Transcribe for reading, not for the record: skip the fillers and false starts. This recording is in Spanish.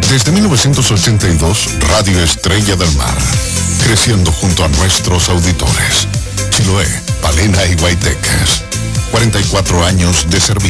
Desde 1982, Radio Estrella del Mar, creciendo junto a nuestros auditores. Chiloé, Palena y Guaytecas. 44 años de servicio.